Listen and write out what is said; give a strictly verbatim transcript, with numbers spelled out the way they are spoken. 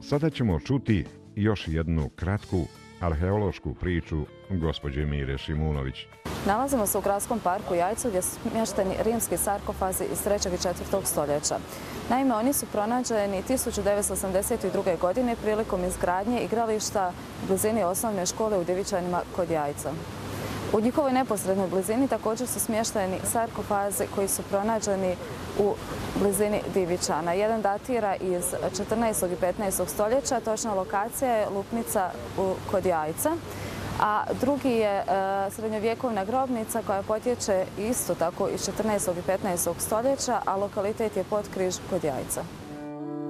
Sada ćemo čuti još jednu kratku arheološku priču gospođe Mire Šimunović. Nalazimo se u Gradskom parku Jajcu gdje su smješteni rimski sarkofazi iz trećeg i četvrtog stoljeća. Naime, oni su pronađeni tisuću devetsto osamdeset druge. godine prilikom izgradnje igrališta u blizini osnovne škole u Divičanima kod Jajca. U njihovoj neposrednoj blizini također su smješteni sarkofazi koji su pronađeni u blizini Divičana. Jedan datira iz četrnaestog i petnaestog stoljeća, točna lokacija je Lupnica kod Jajca, a drugi je srednjovjekovna grobnica koja potječe isto tako iz četrnaestog i petnaestog stoljeća, a lokalitet je Potkriž kod Jajca.